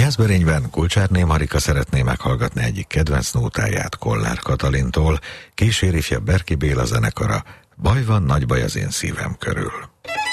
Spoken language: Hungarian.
Jászberényben Kulcsárné Marika szeretné meghallgatni egyik kedvenc nótáját Kollár Katalintól, kíséri fia Berki Béla zenekara, Baj van, nagy baj az én szívem körül.